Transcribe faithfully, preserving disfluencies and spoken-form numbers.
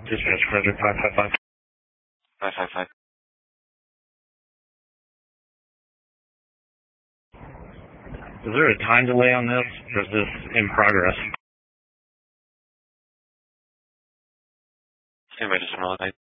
Dispatch, Frederick five five five. five five five. Is there a time delay on this, or is this in progress? Stand by just a moment.